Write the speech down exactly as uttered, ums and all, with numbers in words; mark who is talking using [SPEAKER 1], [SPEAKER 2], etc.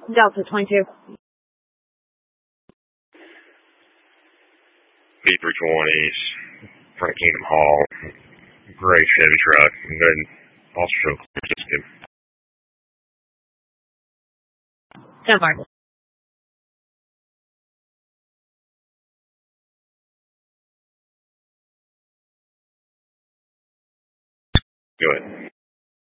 [SPEAKER 1] Delta twenty-two.
[SPEAKER 2] B three twenties, front of Kingdom Hall, gray Chevy truck, and then also show clear just good.
[SPEAKER 1] ten Mark.
[SPEAKER 2] Go ahead.